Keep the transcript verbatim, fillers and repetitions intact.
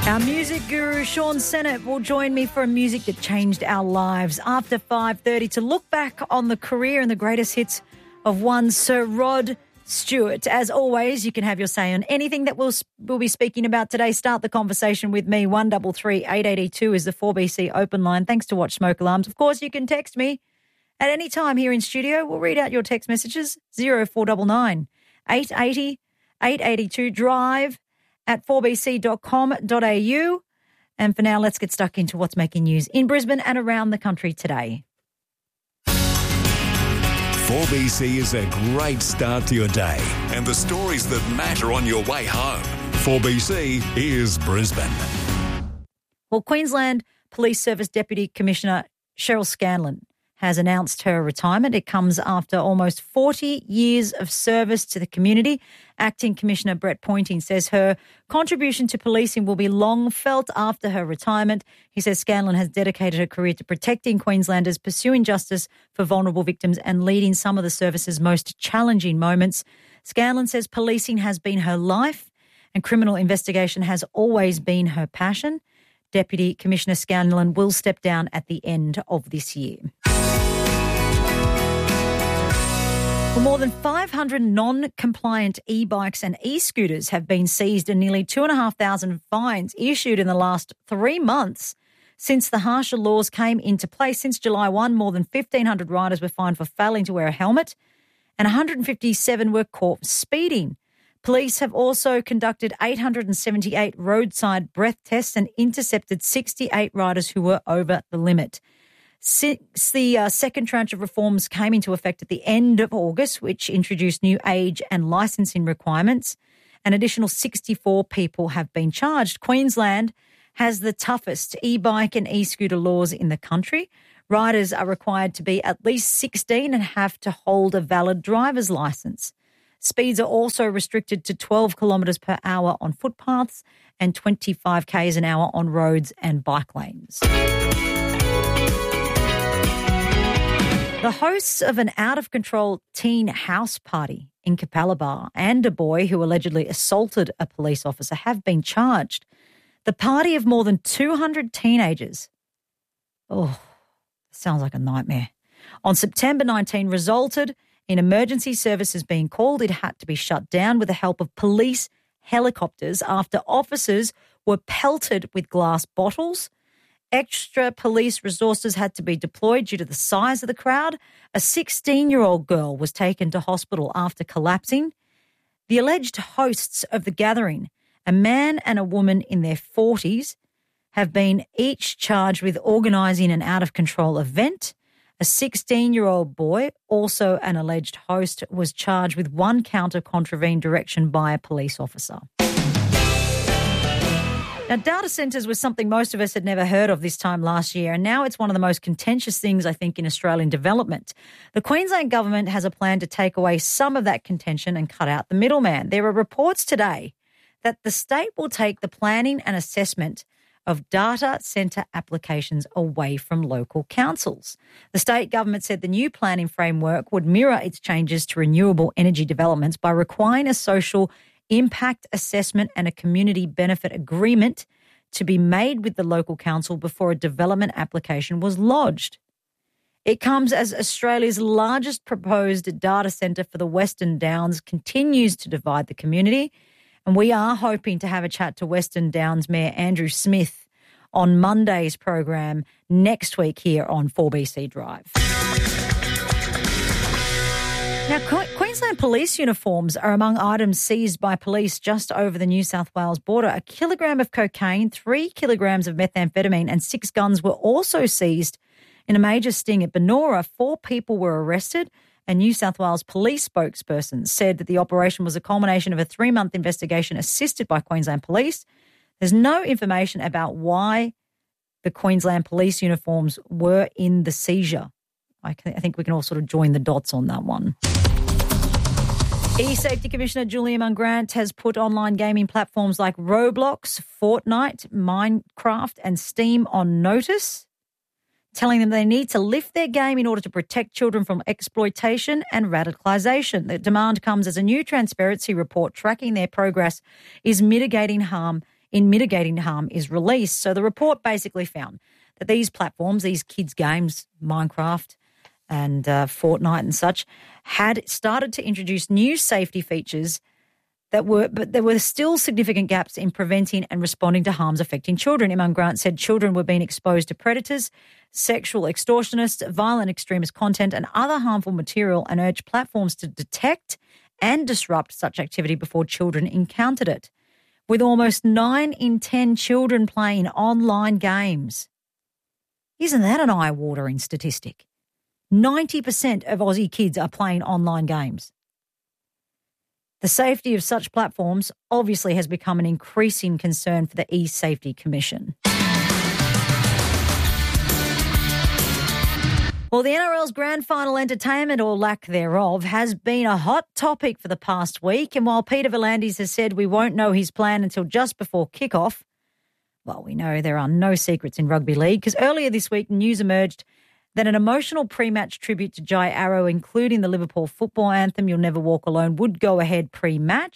Our music guru, Sean Sennett, will join me for a music that changed our lives after five thirty to look back on the career and the greatest hits of one Sir Rod Stewart. As always, you can have your say on anything that we'll, we'll be speaking about today. Start the conversation with me. one three three, eight eight two is the four B C open line. Thanks to Watch Smoke Alarms. Of course, you can text me at any time here in studio. We'll read out your text messages, zero four nine nine, eight eight zero, eight eight two, drive at four b c dot com dot a u. And for now, let's get stuck into what's making news in Brisbane and around the country today. four B C is a great start to your day and the stories that matter on your way home. four B C is Brisbane. Well, Queensland Police Service Deputy Commissioner Cheryl Scanlon has announced her retirement. It comes after almost forty years of service to the community. Acting Commissioner Brett Pointing says her contribution to policing will be long felt after her retirement. He says Scanlon has dedicated her career to protecting Queenslanders, pursuing justice for vulnerable victims and leading some of the service's most challenging moments. Scanlon says policing has been her life and criminal investigation has always been her passion. Deputy Commissioner Scanlon will step down at the end of this year. Well, more than five hundred non-compliant e-bikes and e-scooters have been seized and nearly two thousand five hundred fines issued in the last three months since the harsher laws came into place. Since July first, more than fifteen hundred riders were fined for failing to wear a helmet and one hundred fifty-seven were caught speeding. Police have also conducted eight hundred seventy-eight roadside breath tests and intercepted sixty-eight riders who were over the limit. Since the uh, second tranche of reforms came into effect at the end of August, which introduced new age and licensing requirements, an additional sixty-four people have been charged. Queensland has the toughest e-bike and e-scooter laws in the country. Riders are required to be at least sixteen and have to hold a valid driver's licence. Speeds are also restricted to twelve kilometres per hour on footpaths and twenty-five k's an hour on roads and bike lanes. The hosts of an out-of-control teen house party in Capalaba and a boy who allegedly assaulted a police officer have been charged. The party of more than two hundred teenagers, oh, sounds like a nightmare, on September nineteenth resulted in emergency services being called. It had to be shut down with the help of police helicopters after officers were pelted with glass bottles. Extra police resources had to be deployed due to the size of the crowd. A sixteen-year-old girl was taken to hospital after collapsing. The alleged hosts of the gathering, a man and a woman in their forties, have been each charged with organising an out-of-control event. A sixteen-year-old boy, also an alleged host, was charged with one count of contravened direction by a police officer. Now, data centres was something most of us had never heard of this time last year, and now it's one of the most contentious things, I think, in Australian development. The Queensland government has a plan to take away some of that contention and cut out the middleman. There are reports today that the state will take the planning and assessment of data centre applications away from local councils. The state government said the new planning framework would mirror its changes to renewable energy developments by requiring a social impact assessment and a community benefit agreement to be made with the local council before a development application was lodged. It comes as Australia's largest proposed data centre for the Western Downs continues to divide the community, and we are hoping to have a chat to Western Downs Mayor Andrew Smith on Monday's program next week here on four B C Drive. Now, Queensland police uniforms are among items seized by police just over the New South Wales border. A kilogram of cocaine, three kilograms of methamphetamine and six guns were also seized in a major sting at Benora. Four people were arrested. A New South Wales police spokesperson said that the operation was a culmination of a three-month investigation assisted by Queensland Police. There's no information about why the Queensland police uniforms were in the seizure. I, can, I think we can all sort of join the dots on that one. E-Safety Commissioner Julia Mungrant has put online gaming platforms like Roblox, Fortnite, Minecraft and Steam on notice, telling them they need to lift their game in order to protect children from exploitation and radicalisation. The demand comes as a new transparency report tracking their progress is mitigating harm in mitigating harm is released. So the report basically found that these platforms, these kids' games, Minecraft and uh, Fortnite and such, had started to introduce new safety features that were, but there were still significant gaps in preventing and responding to harms affecting children. Imran Grant said children were being exposed to predators, sexual extortionists, violent extremist content and other harmful material, and urged platforms to detect and disrupt such activity before children encountered it. With almost nine in ten children playing online games. Isn't that an eye-watering statistic? ninety percent of Aussie kids are playing online games. The safety of such platforms obviously has become an increasing concern for the E-Safety Commission. Well, the N R L's grand final entertainment, or lack thereof, has been a hot topic for the past week. And while Peter V'landys has said we won't know his plan until just before kickoff, well, we know there are no secrets in rugby league, because earlier this week news emerged that an emotional pre-match tribute to Jai Arrow, including the Liverpool football anthem, You'll Never Walk Alone, would go ahead pre-match.